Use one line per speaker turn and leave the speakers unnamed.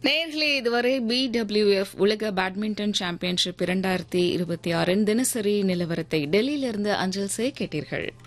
நேயர்களே, இதுவரை BWF உலக பேட்மிண்டன் சாம்பியன்ஷிப் 2026 தினசரி நிலவரத்தை டெல்லியிலிருந்து அஞ்சல் செய்ய கேட்டீர்கள்.